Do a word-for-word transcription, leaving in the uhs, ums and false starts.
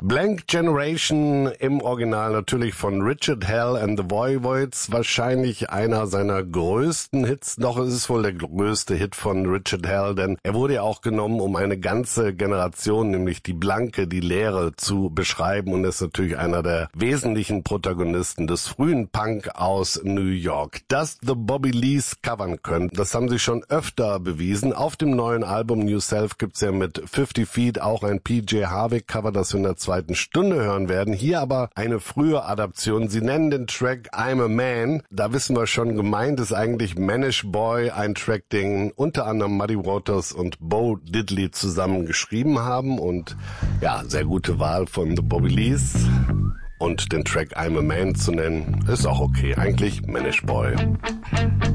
Blank Generation im Original natürlich von Richard Hell and the Voivoids, wahrscheinlich einer seiner größten Hits, doch es ist wohl der größte Hit von Richard Hell, denn er wurde ja auch genommen, um eine ganze Generation, nämlich die Blanke, die Leere zu beschreiben und ist natürlich einer der wesentlichen Protagonisten des frühen Punk aus New York. Dass The Bobby Lees covern können, das haben sie schon öfter bewiesen. Auf dem neuen Album New Self gibt's ja mit fifty Feet auch ein P J Harvey Cover, das wir in der zweiten Stunde hören werden. Hier aber eine frühe Adaption. Sie nennen den Track I'm a Man. Da wissen wir schon, gemeint ist eigentlich Manish Boy, ein Track, den unter anderem Muddy Waters und Bo Diddley zusammen geschrieben haben. Und ja, sehr gute Wahl von The Bobby Lees. Und den Track I'm a Man zu nennen, ist auch okay. Eigentlich Manish Boy.